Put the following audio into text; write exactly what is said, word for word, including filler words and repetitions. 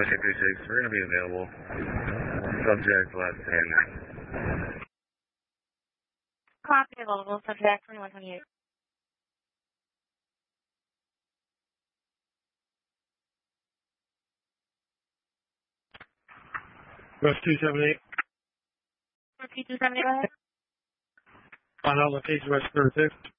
Ocean three six, we're going to be available. Subject last ten. Copy available. Subject twenty-one twenty-eight. West two seven eight. Repeat two seven eight, go ahead. Final location West thirty-six.